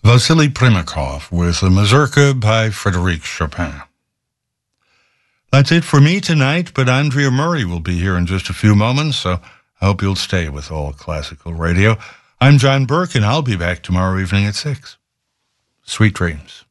Vasily Primakov with a mazurka by Frédéric Chopin. That's it for me tonight, but Andrea Murray will be here in just a few moments, so I hope you'll stay with All Classical Radio. I'm John Burke, and I'll be back tomorrow evening at 6. Sweet dreams.